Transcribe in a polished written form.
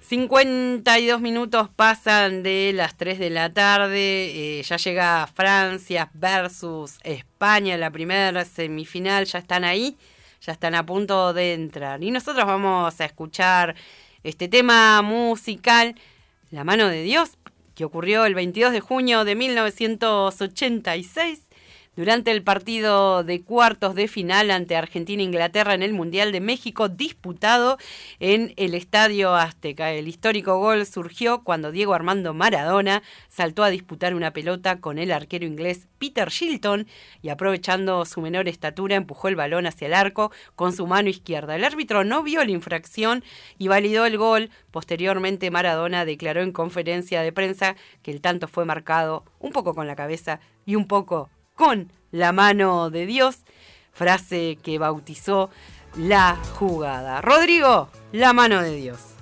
52 minutos pasan de las 3 de la tarde, ya llega Francia versus España, la primera semifinal, ya están ahí, ya están a punto de entrar. Y nosotros vamos a escuchar este tema musical, La mano de Dios, que ocurrió el 22 de junio de 1986. Durante el partido de cuartos de final ante Argentina e Inglaterra en el Mundial de México disputado en el Estadio Azteca. El histórico gol surgió cuando Diego Armando Maradona saltó a disputar una pelota con el arquero inglés Peter Shilton y, aprovechando su menor estatura, empujó el balón hacia el arco con su mano izquierda. El árbitro no vio la infracción y validó el gol. Posteriormente, Maradona declaró en conferencia de prensa que el tanto fue marcado un poco con la cabeza y un poco con la mano de Dios, frase que bautizó la jugada. Rodrigo, la mano de Dios.